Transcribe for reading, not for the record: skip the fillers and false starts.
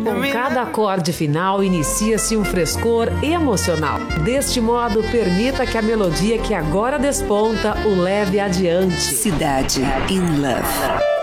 Com cada acorde final, inicia-se um frescor emocional. Deste modo, permita que a melodia que agora desponta o leve adiante. Cidade in Love.